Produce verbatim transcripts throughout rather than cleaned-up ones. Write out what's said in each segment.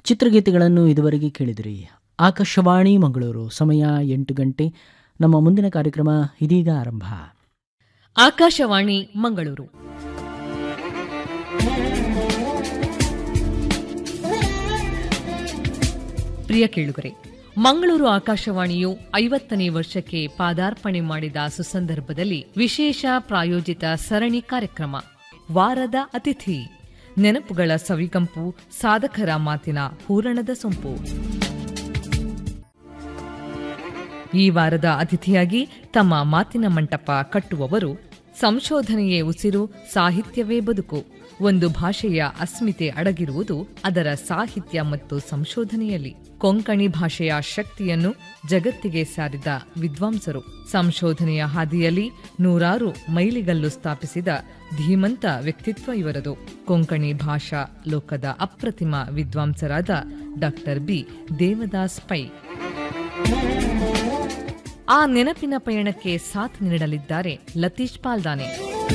ಚಿತ್ರಗೀತೆಗಳನ್ನು ಇದುವರೆಗೆ ಕೇಳಿದಿರಿ. ಆಕಾಶವಾಣಿ ಮಂಗಳೂರು, ಸಮಯ ಎಂಟು ಗಂಟೆ. ನಮ್ಮ ಮುಂದಿನ ಕಾರ್ಯಕ್ರಮ ಇದೀಗ ಆರಂಭ. ಆಕಾಶವಾಣಿ ಮಂಗಳೂರು. ಪ್ರಿಯ ಕೇಳುಗರೆ, ಮಂಗಳೂರು ಆಕಾಶವಾಣಿಯು ಐವತ್ತನೇ ವರ್ಷಕ್ಕೆ ಪಾದಾರ್ಪಣೆ ಮಾಡಿದ ಸುಸಂದರ್ಭದಲ್ಲಿ ವಿಶೇಷ ಪ್ರಾಯೋಜಿತ ಸರಣಿ ಕಾರ್ಯಕ್ರಮ ವಾರದ ಅತಿಥಿ. ನೆನಪುಗಳ ಸವಿಗಂಪು, ಸಾಧಕರ ಮಾತಿನ ಹೂರಣದ ಸೊಂಪು. ಈ ವಾರದ ಅತಿಥಿಯಾಗಿ ತಮ್ಮ ಮಾತಿನ ಮಂಟಪ ಕಟ್ಟುವವರು ಸಂಶೋಧನೆಯೇ ಉಸಿರು, ಸಾಹಿತ್ಯವೇ ಬದುಕು. ಒಂದು ಭಾಷೆಯ ಅಸ್ಮಿತೆ ಅಡಗಿರುವುದು ಅದರ ಸಾಹಿತ್ಯ ಮತ್ತು ಸಂಶೋಧನೆಯಲ್ಲಿ. ಕೊಂಕಣಿ ಭಾಷೆಯ ಶಕ್ತಿಯನ್ನು ಜಗತ್ತಿಗೆ ಸಾರಿದ ವಿದ್ವಾಂಸರು. ಸಂಶೋಧನೆಯ ಹಾದಿಯಲ್ಲಿ ನೂರಾರು ಮೈಲಿಗಲ್ಲು ಸ್ಥಾಪಿಸಿದ ಧೀಮಂತ ವ್ಯಕ್ತಿತ್ವ ಇವರದು. ಕೊಂಕಣಿ ಭಾಷಾ ಲೋಕದ ಅಪ್ರತಿಮ ವಿದ್ವಾಂಸರಾದ ಡಾಕ್ಟರ್ ಬಿ ದೇವದಾಸ್ ಪೈ ಆ ನೆನಪಿನ ಪಯಣಕ್ಕೆ ಸಾಥ್ ನೀಡಲಿದ್ದಾರೆ ಲತೀಶ್ ಪಾಲ್ದಾನೆ.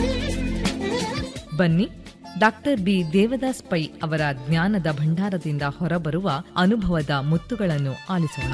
ಬನ್ನಿ, ಡಾಕ್ಟರ್ ಬಿ ದೇವದಾಸ್ ಪೈ ಅವರ ಜ್ಞಾನದ ಭಂಡಾರದಿಂದ ಹೊರಬರುವ ಅನುಭವದ ಮುತ್ತುಗಳನ್ನು ಆಲಿಸೋಣ.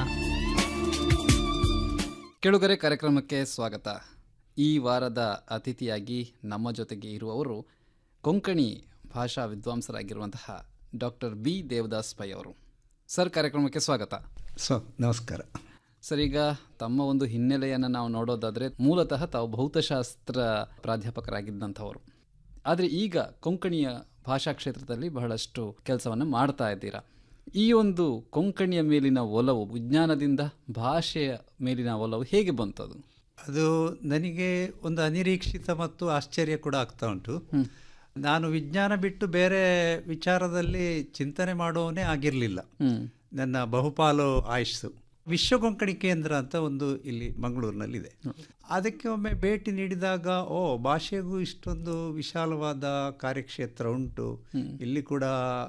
ಕೇಳುಗರೆ, ಕಾರ್ಯಕ್ರಮಕ್ಕೆ ಸ್ವಾಗತ. ಈ ವಾರದ ಅತಿಥಿಯಾಗಿ ನಮ್ಮ ಜೊತೆಗೆ ಇರುವವರು ಕೊಂಕಣಿ ಭಾಷಾ ವಿದ್ವಾಂಸರಾಗಿರುವಂತಹ ಡಾಕ್ಟರ್ ಬಿ ದೇವದಾಸ್ ಪೈ ಅವರು. ಸರ್, ಕಾರ್ಯಕ್ರಮಕ್ಕೆ ಸ್ವಾಗತ. ಸೊ ನಮಸ್ಕಾರ ಸರ್. ಈಗ ತಮ್ಮ ಒಂದು ಹಿನ್ನೆಲೆಯನ್ನು ನಾವು ನೋಡೋದಾದರೆ, ಮೂಲತಃ ತಾವು ಭೌತಶಾಸ್ತ್ರ ಪ್ರಾಧ್ಯಾಪಕರಾಗಿದ್ದಂಥವರು. ಆದರೆ ಈಗ ಕೊಂಕಣಿಯ ಭಾಷಾ ಕ್ಷೇತ್ರದಲ್ಲಿ ಬಹಳಷ್ಟು ಕೆಲಸವನ್ನು ಮಾಡ್ತಾ ಇದ್ದೀರಾ. ಈ ಒಂದು ಕೊಂಕಣಿಯ ಮೇಲಿನ ಒಲವು, ವಿಜ್ಞಾನದಿಂದ ಭಾಷೆಯ ಮೇಲಿನ ಒಲವು ಹೇಗೆ ಬಂತದು? ಅದು ನನಗೆ ಒಂದು ಅನಿರೀಕ್ಷಿತ ಮತ್ತು ಆಶ್ಚರ್ಯ ಕೂಡ ಆಗ್ತಾ ಉಂಟು. ನಾನು ವಿಜ್ಞಾನ ಬಿಟ್ಟು ಬೇರೆ ವಿಚಾರದಲ್ಲಿ ಚಿಂತನೆ ಮಾಡುವವನೇ ಆಗಿರಲಿಲ್ಲ. ನನ್ನ ಬಹುಪಾಲು ಆಯುಷ್ಸು ವಿಶ್ವ ಕೊಂಕಣಿ ಕೇಂದ್ರ ಅಂತ ಒಂದು ಇಲ್ಲಿ ಮಂಗಳೂರಿನಲ್ಲಿದೆ. ಅದಕ್ಕೆ ಒಮ್ಮೆ ಭೇಟಿ ನೀಡಿದಾಗ, ಓ, ಭಾಷೆಗೂ ಇಷ್ಟೊಂದು ವಿಶಾಲವಾದ ಕಾರ್ಯಕ್ಷೇತ್ರ ಉಂಟು, ಇಲ್ಲಿ ಕೂಡ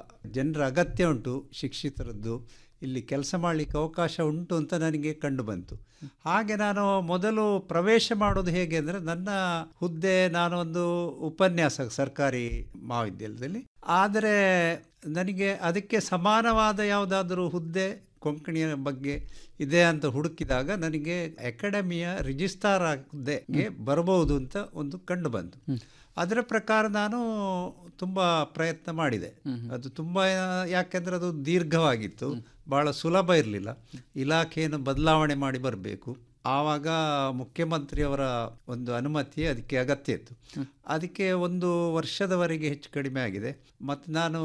ಜನರ ಅಗತ್ಯ ಉಂಟು, ಶಿಕ್ಷಿತರದ್ದು, ಇಲ್ಲಿ ಕೆಲಸ ಮಾಡಲಿಕ್ಕೆ ಅವಕಾಶ ಉಂಟು ಅಂತ ನನಗೆ ಕಂಡು ಬಂತು. ಹಾಗೆ ನಾನು ಮೊದಲು ಪ್ರವೇಶ ಮಾಡೋದು ಹೇಗೆ ಅಂದರೆ, ನನ್ನ ಹುದ್ದೆ, ನಾನೊಂದು ಉಪನ್ಯಾಸಕ ಸರ್ಕಾರಿ ಮಹಾವಿದ್ಯಾಲಯದಲ್ಲಿ. ಆದರೆ ನನಗೆ ಅದಕ್ಕೆ ಸಮಾನವಾದ ಯಾವುದಾದ್ರೂ ಹುದ್ದೆ ಕೊಂಕಣಿಯ ಬಗ್ಗೆ ಇದೆ ಅಂತ ಹುಡುಕಿದಾಗ ನನಗೆ ಅಕಾಡೆಮಿಯ ರಿಜಿಸ್ಟ್ರಾರ್ ಹುದ್ದೆಗೆ ಬರಬಹುದು ಅಂತ ಒಂದು ಕಂಡು ಬಂತು. ಅದರ ಪ್ರಕಾರ ನಾನು ತುಂಬ ಪ್ರಯತ್ನ ಮಾಡಿದೆ. ಅದು ತುಂಬ, ಯಾಕೆಂದರೆ ಅದು ದೀರ್ಘವಾಗಿತ್ತು, ಭಾಳ ಸುಲಭ ಇರಲಿಲ್ಲ. ಇಲಾಖೆಯನ್ನು ಬದಲಾವಣೆ ಮಾಡಿ ಬರಬೇಕು. ಆವಾಗ ಮುಖ್ಯಮಂತ್ರಿಯವರ ಒಂದು ಅನುಮತಿ ಅದಕ್ಕೆ ಅಗತ್ಯ ಇತ್ತು. ಅದಕ್ಕೆ ಒಂದು ವರ್ಷದವರೆಗೆ ಹೆಚ್ಚು ಕಡಿಮೆ ಆಗಿದೆ. ಮತ್ತು ನಾನು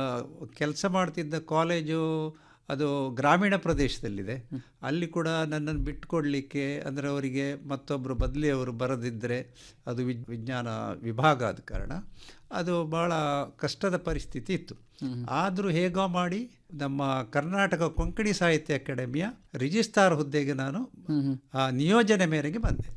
ಕೆಲಸ ಮಾಡ್ತಿದ್ದ ಕಾಲೇಜು ಅದು ಗ್ರಾಮೀಣ ಪ್ರದೇಶದಲ್ಲಿದೆ. ಅಲ್ಲಿ ಕೂಡ ನನ್ನನ್ನು ಬಿಟ್ಟುಕೊಡ್ಲಿಕ್ಕೆ, ಅಂದರೆ ಅವರಿಗೆ ಮತ್ತೊಬ್ಬರು ಬದಲಿಯವರು ಬರದಿದ್ದರೆ, ಅದು ವಿಜ್ ವಿಜ್ಞಾನ ವಿಭಾಗ ಆದ ಕಾರಣ ಅದು ಭಾಳ ಕಷ್ಟದ ಪರಿಸ್ಥಿತಿ ಇತ್ತು. ಆದರೂ ಹೇಗೋ ಮಾಡಿ ನಮ್ಮ ಕರ್ನಾಟಕ ಕೊಂಕಣಿ ಸಾಹಿತ್ಯ ಅಕಾಡೆಮಿಯ ರಿಜಿಸ್ಟ್ರಾರ್ ಹುದ್ದೆಗೆ ನಾನು ಆ ನಿಯೋಜನೆ ಮೇರೆಗೆ ಬಂದೆ.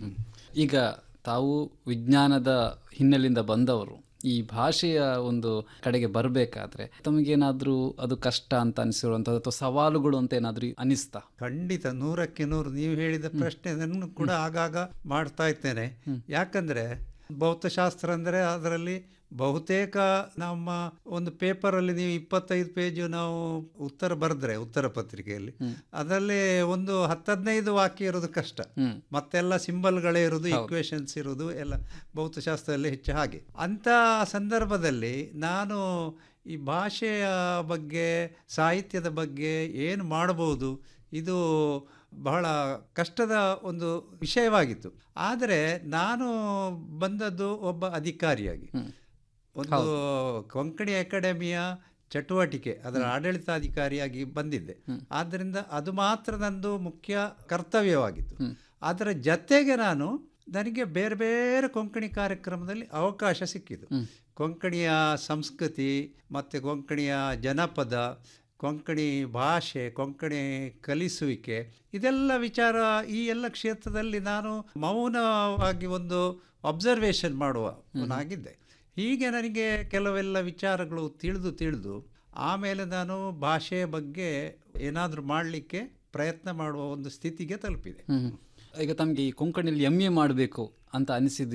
ಈಗ ತಾವು ವಿಜ್ಞಾನದ ಹಿನ್ನೆಲೆಯಿಂದ ಬಂದವರು, ಈ ಭಾಷೆಯ ಒಂದು ಕಡೆಗೆ ಬರಬೇಕಾದ್ರೆ ತಮಗೇನಾದರೂ ಅದು ಕಷ್ಟ ಅಂತ ಅನಿಸಿರುವಂಥದ್ದು ಅಥವಾ ಸವಾಲುಗಳು ಅಂತ ಏನಾದರೂ ಅನಿಸ್ತಾ? ಖಂಡಿತ, ನೂರಕ್ಕೆ ನೂರು. ನೀವು ಹೇಳಿದ ಪ್ರಶ್ನೆ ನಾನು ಕೂಡ ಆಗಾಗ ಮಾಡ್ತಾ ಇರ್ತೇನೆ. ಯಾಕಂದರೆ ಭೌತಶಾಸ್ತ್ರ ಅಂದರೆ ಅದರಲ್ಲಿ ಬಹುತೇಕ ನಮ್ಮ ಒಂದು ಪೇಪರಲ್ಲಿ ನೀವು ಇಪ್ಪತ್ತೈದು ಪೇಜು ನಾವು ಉತ್ತರ ಬರೆದ್ರೆ, ಉತ್ತರ ಪತ್ರಿಕೆಯಲ್ಲಿ ಅದರಲ್ಲಿ ಒಂದು ಹತ್ತದೈದು ವಾಕ್ಯ ಇರೋದು ಕಷ್ಟ. ಮತ್ತೆಲ್ಲ ಸಿಂಬಲ್ಗಳೇ ಇರೋದು, ಈಕ್ವೇಷನ್ಸ್ ಇರೋದು ಎಲ್ಲ ಭೌತಶಾಸ್ತ್ರದಲ್ಲಿ ಹೆಚ್ಚು. ಹಾಗೆ ಅಂಥ ಸಂದರ್ಭದಲ್ಲಿ ನಾನು ಈ ಭಾಷೆಯ ಬಗ್ಗೆ, ಸಾಹಿತ್ಯದ ಬಗ್ಗೆ ಏನು ಮಾಡಬಹುದು, ಇದು ಬಹಳ ಕಷ್ಟದ ಒಂದು ವಿಷಯವಾಗಿತ್ತು. ಆದರೆ ನಾನು ಬಂದದ್ದು ಒಬ್ಬ ಅಧಿಕಾರಿಯಾಗಿ, ಒಂದು ಕೊಂಕಣಿ ಅಕಾಡೆಮಿಯ ಚಟುವಟಿಕೆ ಅದರ ಆಡಳಿತಾಧಿಕಾರಿಯಾಗಿ ಬಂದಿದ್ದೆ. ಆದ್ದರಿಂದ ಅದು ಮಾತ್ರ ನಂದು ಮುಖ್ಯ ಕರ್ತವ್ಯವಾಗಿತ್ತು. ಅದರ ಜೊತೆಗೆ ನಾನು ನನಗೆ ಬೇರೆ ಬೇರೆ ಕೊಂಕಣಿ ಕಾರ್ಯಕ್ರಮದಲ್ಲಿ ಅವಕಾಶ ಸಿಕ್ಕಿತು. ಕೊಂಕಣಿಯ ಸಂಸ್ಕೃತಿ ಮತ್ತು ಕೊಂಕಣಿಯ ಜನಪದ, ಕೊಂಕಣಿ ಭಾಷೆ, ಕೊಂಕಣಿ ಕಲಿಸುವಿಕೆ, ಇದೆಲ್ಲ ವಿಚಾರ, ಈ ಎಲ್ಲ ಕ್ಷೇತ್ರದಲ್ಲಿ ನಾನು ಮೌನವಾಗಿ ಒಂದು ಅಬ್ಸರ್ವೇಷನ್ ಮಾಡುವವನಾಗಿದ್ದೆ. ಹೀಗೆ ನನಗೆ ಕೆಲವೆಲ್ಲ ವಿಚಾರಗಳು ತಿಳಿದು ತಿಳಿದು ಆಮೇಲೆ ನಾನು ಭಾಷೆಯ ಬಗ್ಗೆ ಏನಾದರೂ ಮಾಡಲಿಕ್ಕೆ ಪ್ರಯತ್ನ ಮಾಡುವ ಒಂದು ಸ್ಥಿತಿಗೆ ತಲುಪಿದೆ. ಈಗ ತಮಗೆ ಈ ಕೊಂಕಣಿಯಲ್ಲಿ ಎಂ ಎ ಮಾಡಬೇಕು ಅಂತ ಅನಿಸಿದ್ದು